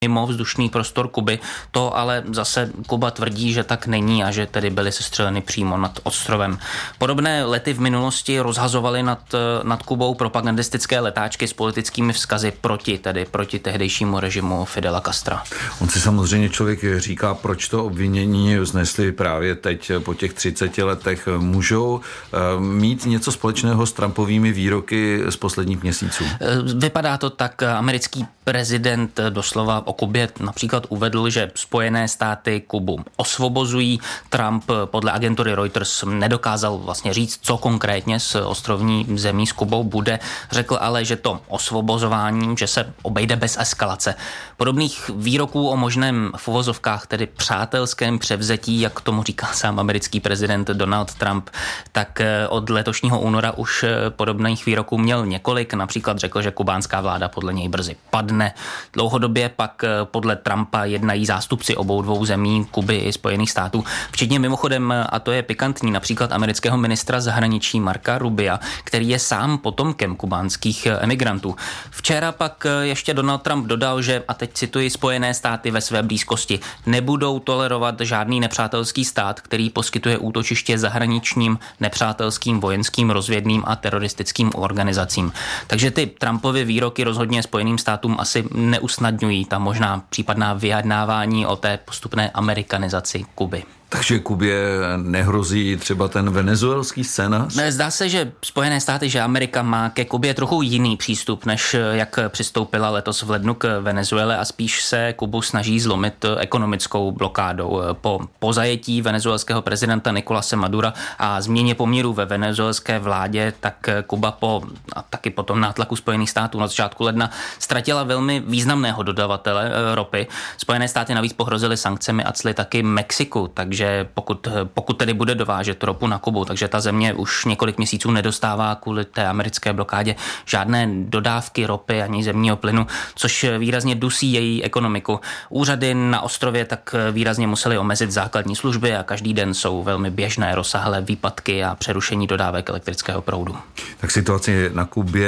mimo vzdušný prostor Kuby. To ale zase Kuba tvrdí, že tak není a že tedy byly sestřeleny přímo nad ostrovem. Podobné lety v minulosti rozhazovaly nad Kubou propagandistické letáčky s politickými vzkazy proti tehdejšímu režimu Fidela Castra. On si samozřejmě člověk říká, proč to obvinění vznesli právě teď po těch 30 letech. Můžou mít něco společného s Trumpovými výroky z posledních měsíců? Vypadá to tak. Americký prezident doslova o Kubě například uvedl, že Spojené státy Kubu osvobozují. Trump podle agentury Reuters nedokázal vlastně říct, co konkrétně s ostrovní zemí s Kubou bude. Řekl ale, že to osvobozování, že se obejde bez eskalace. Podobných výroků o možném v uvozovkách tedy přátelském převzetí, jak tomu říká sám americký prezident Donald Trump, tak od letošního února už podobných výroků měl několik. Například řekl, že kubánská vláda podle něj brzy padne. Dlouhodobě pak podle Trumpa jednají zástupci obou dvou zemí, Kuby i Spojených států, včetně mimochodem, a to je pikantní, například amerického ministra zahraničí Marca Rubia, který je sám potomkem kubánských emigrantů. Včera pak ještě Donald Trump dodal, že, a teď cituji, Spojené státy ve své blízkosti nebudou tolerovat žádný nepřátelský stát, který poskytuje útočiště zahraničním nepřátelským vojenským rozvědným a teroristickým organizacím. Takže ty Trumpovy výroky rozhodně Spojeným státům asi neusnadňují ta možná případná vyjednávání o té postupné amerikanizaci Kuby. Takže Kubě nehrozí třeba ten venezuelský scénář? Zdá se, že Spojené státy, že Amerika má ke Kubě trochu jiný přístup, než jak přistoupila letos v lednu k Venezuele a spíš se Kubu snaží zlomit ekonomickou blokádou. Po zajetí venezuelského prezidenta Nicolase Madura a změně poměrů ve venezuelské vládě, tak Kuba a taky po tom nátlaku Spojených států na začátku ledna ztratila velmi významného dodavatele ropy. Spojené státy navíc pohrozily sankcemi a cly taky Mexiku, takže pokud tedy bude dovážet ropu na Kubu, takže ta země už několik měsíců nedostává kvůli té americké blokádě žádné dodávky ropy ani zemního plynu, což výrazně dusí její ekonomiku. Úřady na ostrově tak výrazně musely omezit základní služby a každý den jsou velmi běžné rozsáhlé výpadky a přerušení dodávek elektrického proudu. Tak situaci na Kubě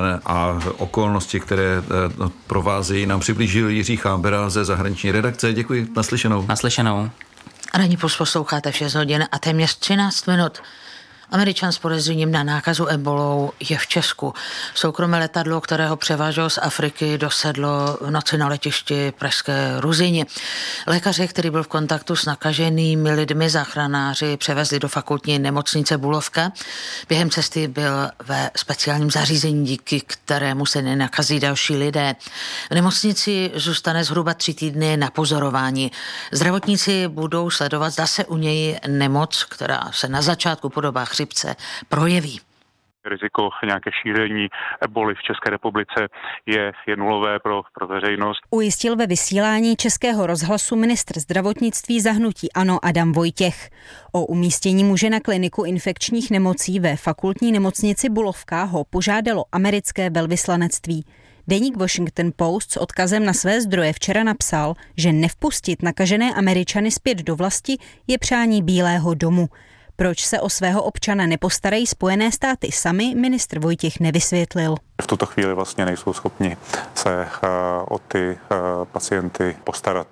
a okolnosti, které provázejí, nám přiblížil Jiří Chábera ze zahraniční redakce. Děkuji, naslyšenou. Naslyšenou. Ranní post posloucháte v 6 hodin a téměř 13 minut. Američan s podezřením na nákazu ebolou je v Česku. Soukromé letadlo, kterého převáželo z Afriky, dosedlo v noci na letišti pražské Ruzyni. Lékaře, který byl v kontaktu s nakaženými lidmi, záchranáři převezli do fakultní nemocnice Bulovka. Během cesty byl ve speciálním zařízení, díky kterému se nenakazí další lidé. V nemocnici zůstane zhruba 3 týdny na pozorování. Zdravotníci budou sledovat, zda se u něj nemoc, která se na začátku podobá chřipce, projeví. Riziko nějaké šíření eboli v České republice je nulové pro veřejnost. Ujistil ve vysílání Českého rozhlasu ministr zdravotnictví za hnutí ANO Adam Vojtěch. O umístění muže na kliniku infekčních nemocí ve fakultní nemocnici Bulovka ho požádalo americké velvyslanectví. Deník Washington Post s odkazem na své zdroje včera napsal, že nevpustit nakažené Američany zpět do vlasti je přání Bílého domu. Proč se o svého občana nepostarají Spojené státy sami, ministr Vojtěch nevysvětlil. V tuto chvíli vlastně nejsou schopni se o ty pacienty postarat.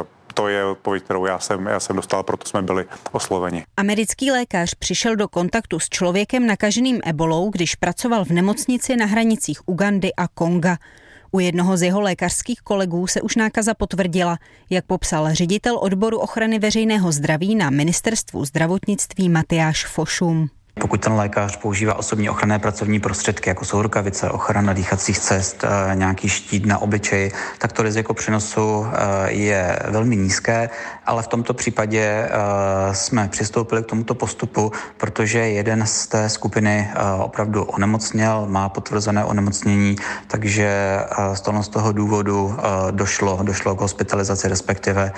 To je odpověď, kterou já jsem dostal, proto jsme byli osloveni. Americký lékař přišel do kontaktu s člověkem nakaženým ebolou, když pracoval v nemocnici na hranicích Ugandy a Konga. U jednoho z jeho lékařských kolegů se už nákaza potvrdila, jak popsal ředitel odboru ochrany veřejného zdraví na ministerstvu zdravotnictví Matyáš Fošum. Pokud ten lékař používá osobní ochranné pracovní prostředky, jako jsou rukavice, ochrana dýchacích cest, nějaký štít na obličeji, tak to riziko přenosu je velmi nízké, ale v tomto případě jsme přistoupili k tomuto postupu, protože jeden z té skupiny opravdu onemocněl, má potvrzené onemocnění, takže z toho důvodu došlo k hospitalizaci, respektive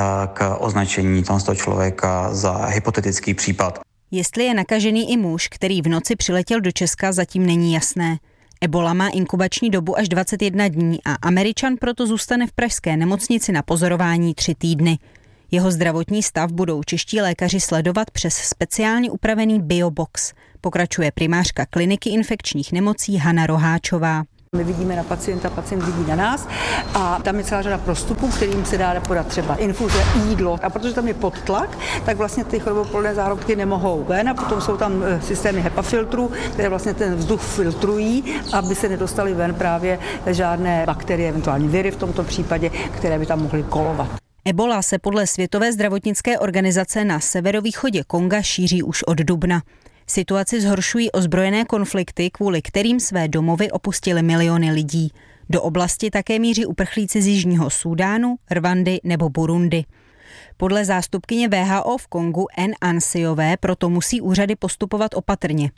k označení toho člověka za hypotetický případ. Jestli je nakažený i muž, který v noci přiletěl do Česka, zatím není jasné. Ebola má inkubační dobu až 21 dní a Američan proto zůstane v pražské nemocnici na pozorování 3 týdny. Jeho zdravotní stav budou čeští lékaři sledovat přes speciálně upravený biobox, pokračuje primářka kliniky infekčních nemocí Hana Roháčová. My vidíme na pacienta, pacient vidí na nás a tam je celá řada prostupů, kterým se dá podat třeba infuze, jídlo. A protože tam je podtlak, tak vlastně ty choroboplodné zárodky nemohou ven a potom jsou tam systémy HEPA filtrů, které vlastně ten vzduch filtrují, aby se nedostaly ven právě žádné bakterie, eventuální viry v tomto případě, které by tam mohly kolovat. Ebola se podle Světové zdravotnické organizace na severovýchodě Konga šíří už od dubna. Situaci zhoršují ozbrojené konflikty, kvůli kterým své domovy opustily miliony lidí. Do oblasti také míří uprchlíci z Jižního Súdánu, Rwandy nebo Burundi. Podle zástupkyně WHO v Kongu N. Ansiové proto musí úřady postupovat opatrně.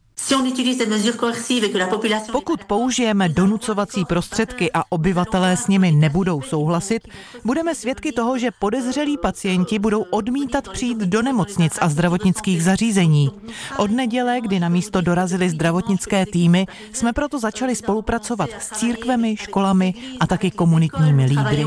Pokud použijeme donucovací prostředky a obyvatelé s nimi nebudou souhlasit, budeme svědky toho, že podezřelí pacienti budou odmítat přijít do nemocnic a zdravotnických zařízení. Od neděle, kdy na místo dorazily zdravotnické týmy, jsme proto začali spolupracovat s církvemi, školami a taky komunitními lídry.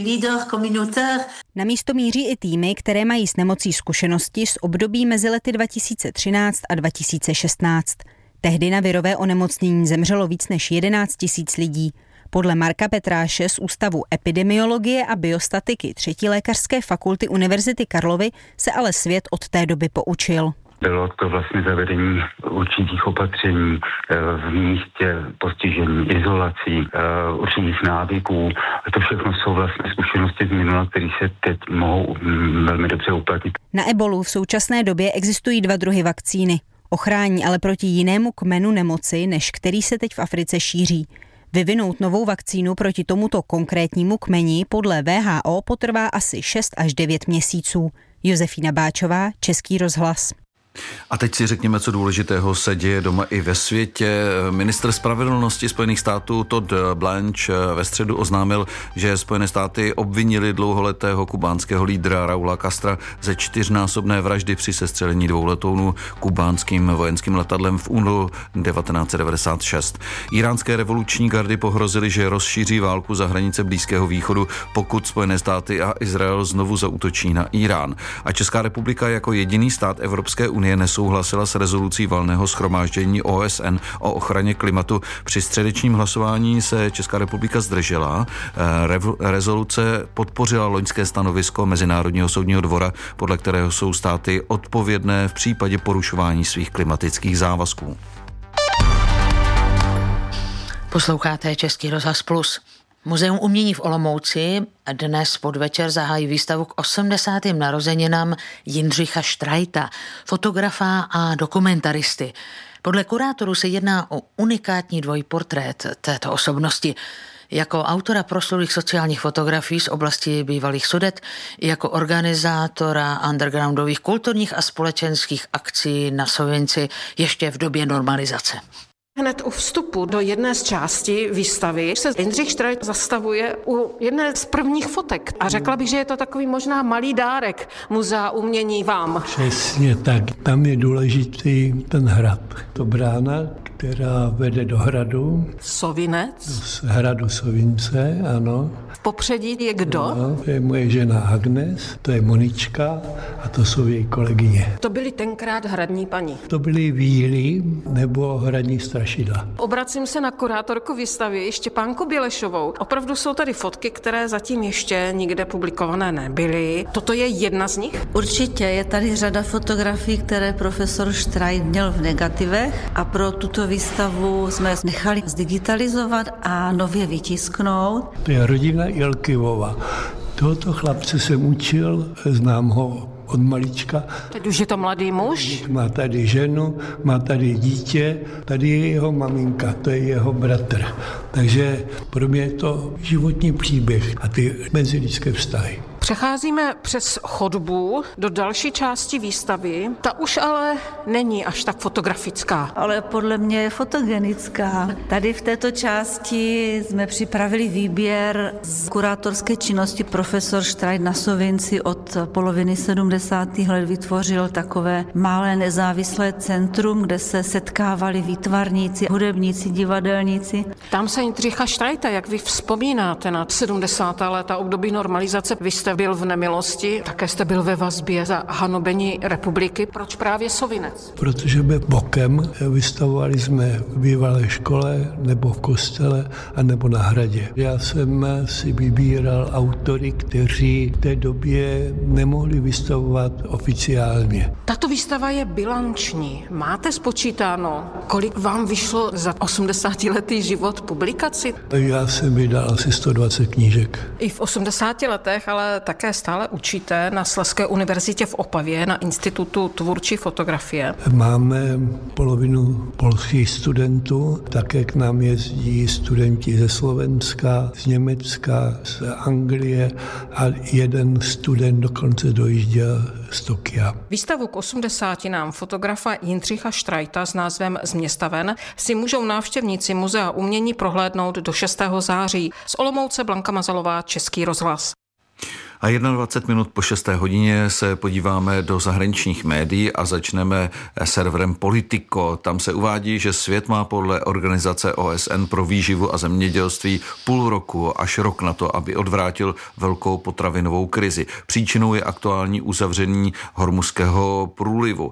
Na místo míří i týmy, které mají s nemocí zkušenosti z období mezi lety 2013 a 2016. Tehdy na virové onemocnění zemřelo víc než 11 000 lidí. Podle Marka Petráše z Ústavu epidemiologie a biostatiky 3. lékařské fakulty Univerzity Karlovy se ale svět od té doby poučil. Bylo to vlastně zavedení určitých opatření v místě postižení, izolací, určitých návyků. To všechno jsou vlastně zkušenosti z minula, které se teď mohou velmi dobře uplatnit. Na ebolu v současné době existují 2 druhy vakcíny. Ochrání ale proti jinému kmenu nemoci, než který se teď v Africe šíří. Vyvinout novou vakcínu proti tomuto konkrétnímu kmeni podle WHO potrvá asi 6 až 9 měsíců. Josefína Báčová, Český rozhlas. A teď si řekněme, co důležitého se děje doma i ve světě. Ministr spravedlnosti Spojených států Todd Blanche ve středu oznámil, že Spojené státy obvinili dlouholetého kubánského lídra Raula Castra ze 4násobné vraždy při sestřelení 2 letounů kubánským vojenským letadlem v únoru 1996. Iránské revoluční gardy pohrozily, že rozšíří válku za hranice Blízkého východu, pokud Spojené státy a Izrael znovu zaútočí na Irán. A Česká republika jako jediný stát Evropské unie nesouhlasila s rezolucí Valného shromáždění OSN o ochraně klimatu. Při středečním hlasování se Česká republika zdržela. Rezoluce podpořila loňské stanovisko Mezinárodního soudního dvora, podle kterého jsou státy odpovědné v případě porušování svých klimatických závazků. Posloucháte Český rozhlas Plus. Muzeum umění v Olomouci dnes podvečer zahájí výstavu k 80. narozeninám Jindřicha Štrajta, fotografa a dokumentaristy. Podle kurátorů se jedná o unikátní dvojportrét této osobnosti. Jako autora proslulých sociálních fotografií z oblasti bývalých Sudet, jako organizátora undergroundových kulturních a společenských akcí na Sověnci ještě v době normalizace. Hned u vstupu do jedné z části výstavy se Jindřich Štrajt zastavuje u jedné z prvních fotek a řekla bych, že je to takový možná malý dárek Muzea umění vám. Přesně tak. Tam je důležitý ten hrad. To brána, která vede do hradu. Sovinec. Z hradu Sovince, ano. V popředí je kdo? No, to je moje žena Agnes, to je Monička a to jsou její kolegyně. To byly tenkrát hradní paní. To byly víly nebo hradní strašidla. Obracím se na kurátorku výstavy Štěpánku Bělešovou. Opravdu jsou tady fotky, které zatím ještě nikde publikované nebyly. Toto je jedna z nich? Určitě, je tady řada fotografií, které profesor Štrajt měl v negativech a pro tuto výstavu jsme nechali zdigitalizovat a nově vytisknout. To je rodina Jelkivova. Tohoto chlapce jsem učil, znám ho od malička. Teď už je to mladý muž? Má tady ženu, má tady dítě, tady je jeho maminka, to je jeho bratr. Takže pro mě je to životní příběh a ty mezilidské vztahy. Přecházíme přes chodbu do další části výstavy. Ta už ale není až tak fotografická. Ale podle mě je fotogenická. Tady v této části jsme připravili výběr z kurátorské činnosti. Profesor Štrajt na Sověnci od poloviny 70. let vytvořil takové malé nezávislé centrum, kde se setkávali výtvarníci, hudebníci, divadelníci. Tam se Jindřicha Štrajta, jak vy vzpomínáte na 70. léta období normalizace, vy jste jste byl v nemilosti, také jste byl ve vazbě za hanobení republiky. Proč právě Sovinec? Protože by bokem vystavovali jsme v bývalé škole, nebo v kostele, anebo na hradě. Já jsem si vybíral autory, kteří v té době nemohli vystavovat oficiálně. Tato výstava je bilanční. Máte spočítáno, kolik vám vyšlo za 80letý život publikaci? Já jsem vydal asi 120 knížek. I v 80 letech, ale také stále učíte na Slezské univerzitě v Opavě na Institutu tvůrčí fotografie. Máme polovinu polských studentů, také k nám jezdí studenti ze Slovenska, z Německa, z Anglie a jeden student dokonce dojížděl z Tokia. Výstavu k 80 fotografa Jindřicha Štrajta s názvem Z města ven si můžou návštěvníci Muzea umění prohlédnout do 6. září. Z Olomouce Blanka Mazalová, Český rozhlas. A 21 minut po 6. hodině se podíváme do zahraničních médií a začneme serverem Politico. Tam se uvádí, že svět má podle organizace OSN pro výživu a zemědělství půl roku až rok na to, aby odvrátil velkou potravinovou krizi. Příčinou je aktuální uzavření Hormuzského průlivu.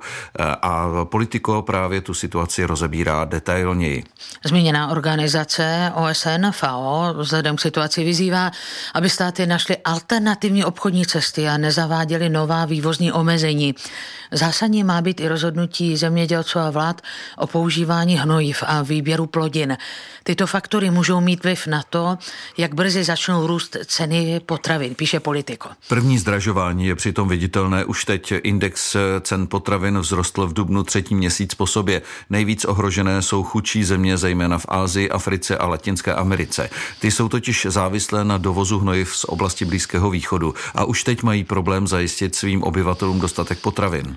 A Politico právě tu situaci rozebírá detailněji. Zmíněná organizace OSN FAO vzhledem k situaci vyzývá, aby státy našly alternativní obchodní cesty a nezaváděly nová vývozní omezení. Zásadně má být i rozhodnutí zemědělců a vlád o používání hnojiv a výběru plodin. Tyto faktory můžou mít vliv na to, jak brzy začnou růst ceny potravin, píše Politico. První zdražování je přitom viditelné už teď. Index cen potravin vzrostl v dubnu 3. měsíc po sobě. Nejvíc ohrožené jsou chudší země, zejména v Asii, Africe a Latinské Americe. Ty jsou totiž závislé na dovozu hnojiv z oblasti Blízkého východu a už teď mají problém zajistit svým obyvatelům dostatek potravin.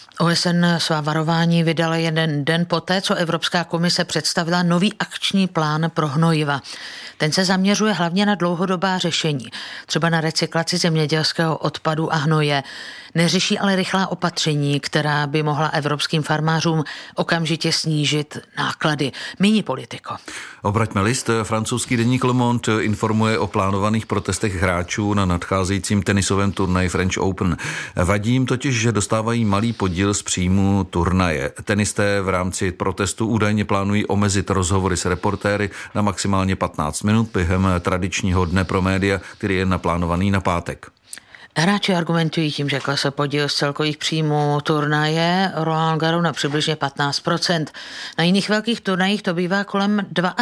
OSN svá varování vydala jeden den poté, co Evropská komise představila nový akční plán pro hnojiva. Ten se zaměřuje hlavně na dlouhodobá řešení, třeba na recyklaci zemědělského odpadu a hnoje. Neřeší ale rychlá opatření, která by mohla evropským farmářům okamžitě snížit náklady. Míní Politico. Obraťme list. Francouzský deník Le Monde informuje o plánovaných protestech hráčů na nadcházejícím tenisovém turnaji French Open. Vadí jim totiž, že dostávají malý podíl z příjmu turnaje. Tenisté v rámci protestu údajně plánují omezit rozhovory s reportéry na maximálně 15 minut během tradičního dne pro média, který je naplánovaný na pátek. Hráči argumentují tím, že klesl podíl z celkových příjmů turnaje Roland Garros na přibližně 15%. Na jiných velkých turnajích to bývá kolem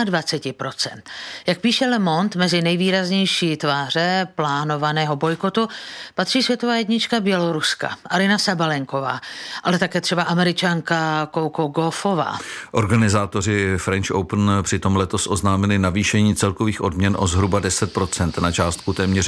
22%. Jak píše Le Monde, mezi nejvýraznější tváře plánovaného bojkotu patří světová jednička Běloruska, Aryna Sabalenková, ale také třeba Američanka Coco Gauffová. Organizátoři French Open přitom letos oznámili navýšení celkových odměn o zhruba 10% na částku téměř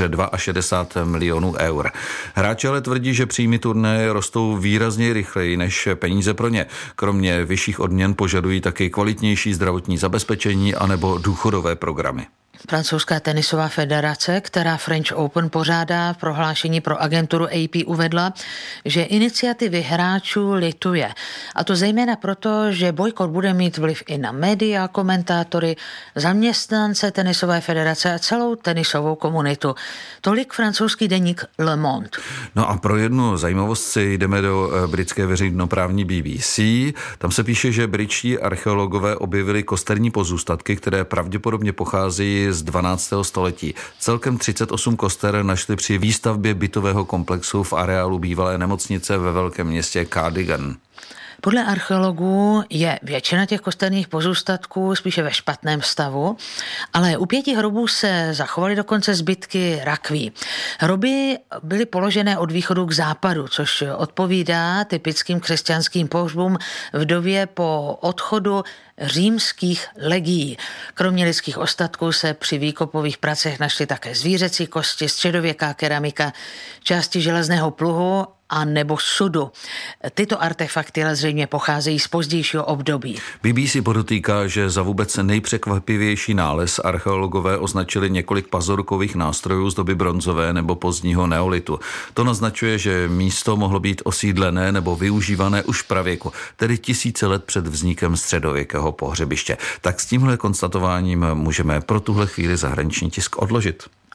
62 milionů eur. Hráči ale tvrdí, že příjmy turnaje rostou výrazně rychleji než peníze pro ně. Kromě vyšších odměn požadují taky kvalitnější zdravotní zabezpečení anebo důchodové programy. Francouzská tenisová federace, která French Open pořádá, v prohlášení pro agenturu AP uvedla, že iniciativy hráčů lituje. A to zejména proto, že bojkot bude mít vliv i na média, komentátory, zaměstnance tenisové federace a celou tenisovou komunitu. Tolik francouzský deník Le Monde. No a pro jednu zajímavost si jdeme do britské veřejnoprávní BBC. Tam se píše, že britští archeologové objevili kosterní pozůstatky, které pravděpodobně pocházejí z 12. století. Celkem 38 koster našli při výstavbě bytového komplexu v areálu bývalé nemocnice ve velkém městě Cardigan. Podle archeologů je většina těch kosterních pozůstatků spíše ve špatném stavu, ale u 5 hrobů se zachovaly dokonce zbytky rakví. Hroby byly položené od východu k západu, což odpovídá typickým křesťanským pohřbům v době po odchodu římských legií. Kromě lidských ostatků se při výkopových pracech našly také zvířecí kosti, středověká keramika, části železného pluhu a nebo sudu. Tyto artefakty ale zřejmě pocházejí z pozdějšího období. BBC podotýká, že za vůbec nejpřekvapivější nález archeologové označili několik pazorkových nástrojů z doby bronzové nebo pozdního neolitu. To naznačuje, že místo mohlo být osídlené nebo využívané už v pravěku, tedy tisíce let před vznikem středověkého pohřebiště. Tak s tímhle konstatováním můžeme pro tuhle chvíli zahraniční tisk odložit.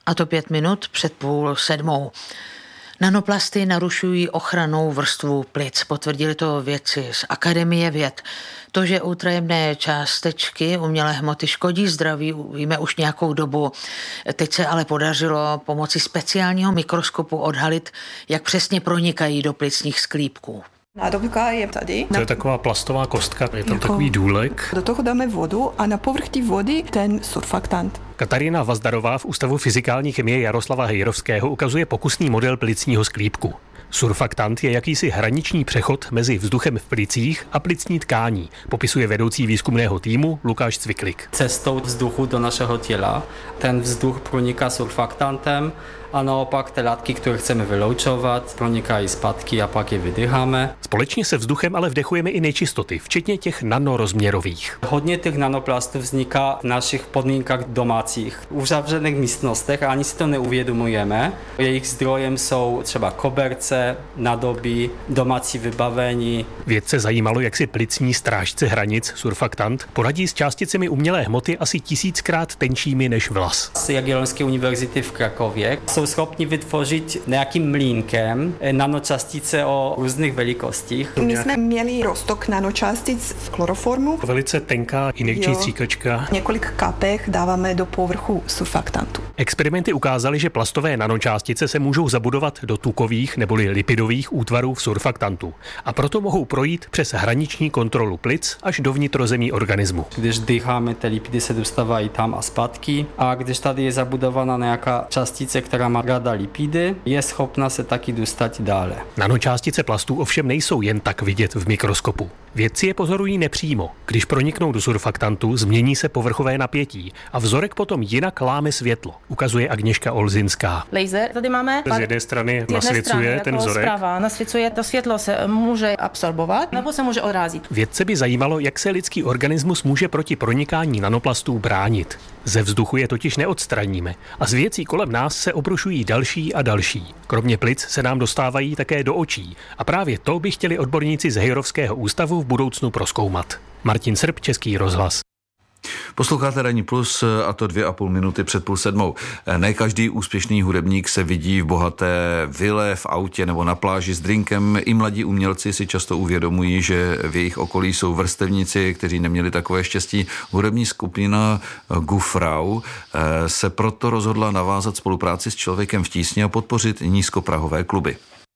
A to 5 minut před 6:30. Nanoplasty narušují ochrannou vrstvu plic. Potvrdili to vědci z Akademie věd. To, že ultrajemné částečky umělé hmoty škodí zdraví, víme už nějakou dobu. Teď se ale podařilo pomocí speciálního mikroskopu odhalit, jak přesně pronikají do plicních sklípků. Nádobka je tady. To je taková plastová kostka, je tam takový důlek. Do toho dáme vodu a na povrch té vody ten surfaktant. Katarina Vazdarová v Ústavu fyzikální chemie Jaroslava Hejrovského ukazuje pokusný model plicního sklípku. Surfaktant je jakýsi hraniční přechod mezi vzduchem v plicích a plicní tkání, popisuje vedoucí výzkumného týmu Lukáš Cviklik. Cestou vzduchu do našeho těla ten vzduch proniká surfaktantem a naopak ty látky, které chceme vyloučovat, pronikají zpátky a pak je vydýcháme. Společně se vzduchem ale vdechujeme i nečistoty, včetně těch nanorozměrových. Hodně těch nanoplastů vzniká v našich podmínkách domácích, v uzavřených místnostech a ani si to neuvědomujeme. Jejich zdrojem jsou třeba koberce, nádoby, domácí vybavení. Vědce zajímalo, jak si plicní strážce hranic, surfaktant, poradí s částicemi umělé hmoty asi 1000krát tenčími než vlas. Z Jagiellonské univerzity v Krakově jsou schopni vytvořit nějakým mlýnkem nanočástice o různých velikostích. My jsme měli roztok nanočástic v chloroformu. Velice tenká injekční stříkačka. Několik kapek dáváme do povrchu surfaktantu. Experimenty ukázaly, že plastové nanočástice se můžou zabudovat do tukových neboli lipidových útvarů v surfaktantu a proto mohou projít přes hraniční kontrolu plic až do vnitrozemí organismu. Když dýcháme, ty lipidy se dostávají tam a zpátky a když tady je zabudovaná nějaká částice, která má ráda lipidy, je schopna se taky dostat dále. Nanočástice plastů ovšem nejsou jen tak vidět v mikroskopu. Vědci je pozorují nepřímo. Když proniknou do surfaktantu, změní se povrchové napětí a vzorek potom jinak láme světlo, ukazuje Agněška Olzinská. Laser tady máme. Z jedné strany nasvěcuje ten vzorek. Zprava nasvěcuje, to světlo se může absorbovat nebo se může odrazit. Vědce by zajímalo, jak se lidský organismus může proti pronikání nanoplastů bránit. Ze vzduchu je totiž neodstraníme a z věcí kolem nás se obrušují další a další. Kromě plic se nám dostávají také do očí a právě to by chtěli odborníci z Hejrovského ústavu v budoucnu prozkoumat. Martin Srb, Český rozhlas. Posloucháte Ranní plus a to 2,5 minuty před 6:30. Ne každý úspěšný hudebník se vidí v bohaté vile, v autě nebo na pláži s drinkem. I mladí umělci si často uvědomují, že v jejich okolí jsou vrstevníci, kteří neměli takové štěstí. Hudební skupina Gufrau se proto rozhodla navázat spolupráci s Člověkem v tísni a podpořit nízkoprahové kluby.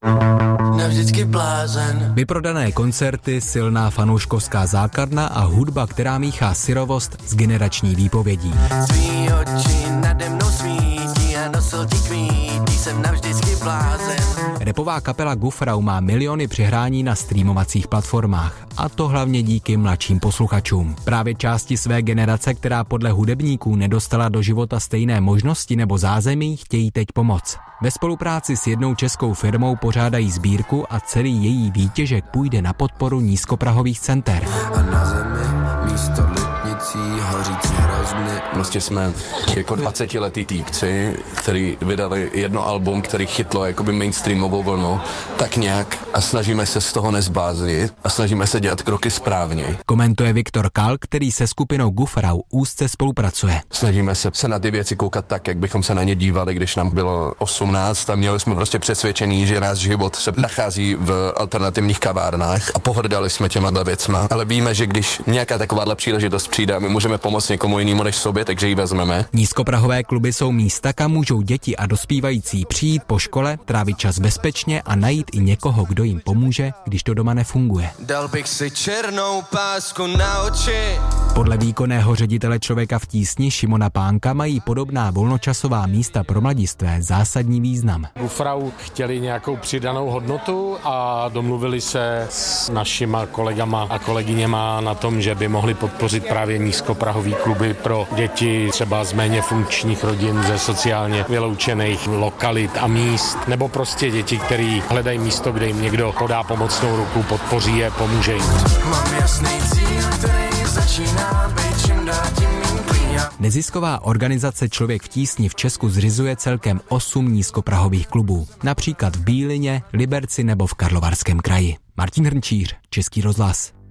Navždycky blázen. Vyprodané koncerty, silná fanouškovská základna a hudba, která míchá syrovost s generační výpovědí. Tvý oči nade mnou svítí a nosil ti kvítí, jsem navždycky blázen. Rapová kapela Gufrau má miliony přihrání na streamovacích platformách. A to hlavně díky mladším posluchačům. Právě části své generace, která podle hudebníků nedostala do života stejné možnosti nebo zázemí, chtějí teď pomoct. Ve spolupráci s jednou českou firmou pořádají sbírku a celý její výtěžek půjde na podporu nízkoprahových center. A na zemi místo letnicí hořící hrozny. Prostě jsme jako 20letý týpci, který vydali jedno album, který chytlo jakoby mainstreamovou vlnu, tak nějak a snažíme se z toho nezbláznit a snažíme se dělat kroky správně. Komentuje Viktor Kal, který se skupinou Gufrau úzce spolupracuje. Snažíme se na ty věci koukat tak, jak bychom se na ně dívali, když nám bylo 18 a měli jsme prostě přesvědčení, že náš život se nachází v alternativních kavárnách a pohrdali jsme těma věcma. Ale víme, že když nějaká takováhle příležitost přijde, my můžeme pomoct někomu jinému než sobě, takže ji vezmeme. Nízkoprahové kluby jsou místa, kam můžou děti a dospívající přijít po škole, trávit čas bezpečně a najít i někoho, kdo jim pomůže, když to doma nefunguje. Dal bych si černou pásku na oči. Podle výkonného ředitele Člověka v tísni Šimona Pánka mají podobná volnočasová místa pro mladistvé zásadní význam. Gufrau chtěli nějakou přidanou hodnotu a domluvili se s našima kolegama a kolegyněma na tom, že by mohli podpořit právě nízkoprahový kluby pro děti třeba z méně funkčních rodin, ze sociálně vyloučených lokalit a míst, nebo prostě děti, které hledají místo, kde jim někdo podá pomocnou ruku, podpoří je, pomůže jim. Mám jasný cíl, který začíná být čím dál tím méně klíňa. Nezisková organizace Člověk v tísni v Česku zřizuje celkem 8 nízkoprahových klubů, například v Bílině, Liberci nebo v Karlovarském kraji. Martin Hrnčíř, Český rozhlas.